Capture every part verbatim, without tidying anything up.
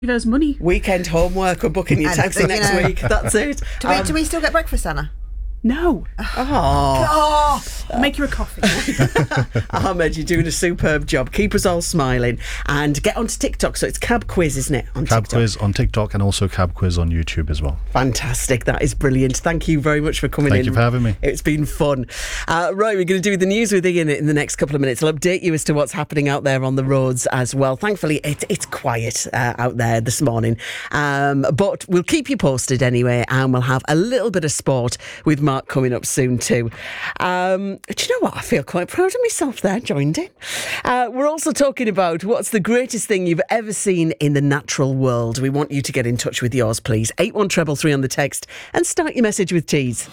There's money. Weekend homework. We're booking your taxi next you know. week. That's it. Do we, Um, do we still get breakfast, Anna? No. Oh, I'll make you a coffee. Ahmed, you're doing a superb job. Keep us all smiling. And get onto TikTok. So it's Cab Quiz, isn't it? On Cab TikTok. Quiz on TikTok and also Cab Quiz on YouTube as well. Fantastic. That is brilliant. Thank you very much for coming Thank in. you for having me. It's been fun. Uh, right, we're going to do the news with Ian in the next couple of minutes. I'll update you as to what's happening out there on the roads as well. Thankfully, it, it's quiet uh, out there this morning. Um, but we'll keep you posted anyway, and we'll have a little bit of sport with Mark coming up soon too. Um, do you know what? I feel quite proud of myself there, joined in. Uh, we're also talking about what's the greatest thing you've ever seen in the natural world. We want you to get in touch with yours, please. eight one three three on the text and start your message with teas.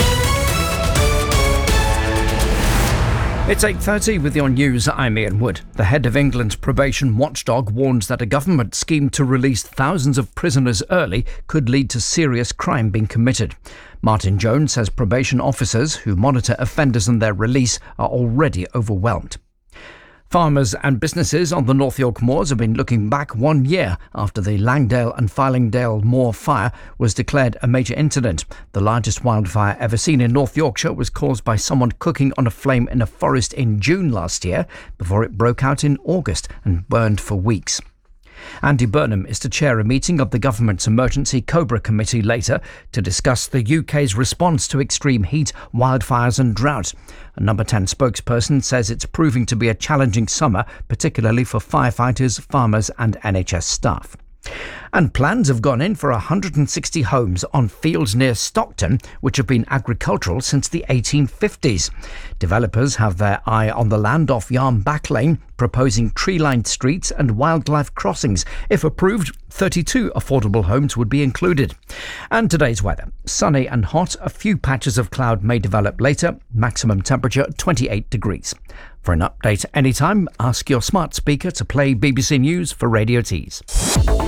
It's eight thirty with your news. I'm Ian Wood. The head of England's probation watchdog warns that a government scheme to release thousands of prisoners early could lead to serious crime being committed. Martin Jones says probation officers who monitor offenders and their release are already overwhelmed. Farmers and businesses on the North York Moors have been looking back one year after the Langdale and Fylingdale Moor fire was declared a major incident. The largest wildfire ever seen in North Yorkshire was caused by someone cooking on a flame in a forest in June last year before it broke out in August and burned for weeks. Andy Burnham is to chair a meeting of the government's Emergency Cobra Committee later to discuss the U K's response to extreme heat, wildfires and drought. A Number ten spokesperson says it's proving to be a challenging summer, particularly for firefighters, farmers and N H S staff. And plans have gone in for one hundred sixty homes on fields near Stockton, which have been agricultural since the eighteen fifties. Developers have their eye on the land off Yarm Back Lane, proposing tree-lined streets and wildlife crossings. If approved, thirty-two affordable homes would be included. And today's weather. Sunny and hot, a few patches of cloud may develop later, maximum temperature twenty-eight degrees. For an update anytime, ask your smart speaker to play B B C News for Radio Tees.